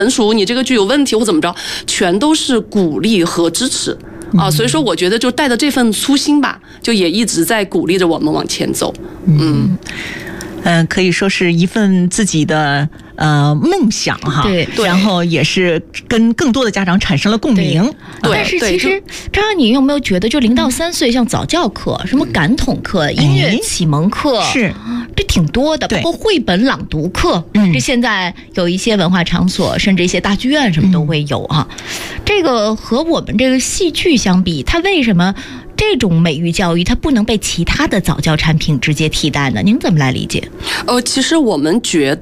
成熟，你这个剧有问题或怎么着，全都是鼓励和支持啊。所以说，我觉得就带着这份初心吧，就也一直在鼓励着我们往前走。 可以说是一份自己的梦想哈， 对， 然后也是跟更多的家长产生了共鸣。 对， 但是其实张扬，你有没有觉得，就0到3岁，像早教课、什么感统课、音乐启蒙课， 是这挺多的，包括绘本朗读课，这现在有一些文化场所，甚至一些大剧院什么都会有哈。这个和我们这个戏剧相比，它为什么这种美育教育它不能被其他的早教产品直接替代呢？您怎么来理解？ 其实我们觉得